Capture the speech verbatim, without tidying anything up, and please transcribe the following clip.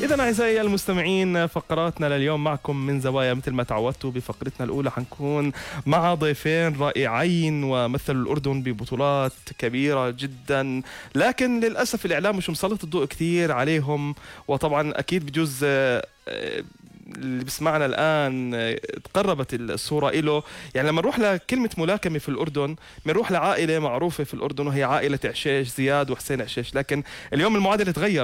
إذا أعزائي المستمعين، فقراتنا لليوم معكم من زوايا. مثل ما تعودتوا بفقرتنا الأولى حنكون مع ضيفين رائعين ومثلوا الأردن ببطولات كبيرة جدا، لكن للأسف الإعلام مش مسلط الضوء كثير عليهم. وطبعا أكيد بجوز اللي بسمعنا الآن تقربت الصورة إله. يعني لما نروح لكلمة ملاكمة في الأردن بنروح لعائلة معروفة في الأردن وهي عائلة عشيش، زياد وحسين عشيش، لكن اليوم المعادلة تغير.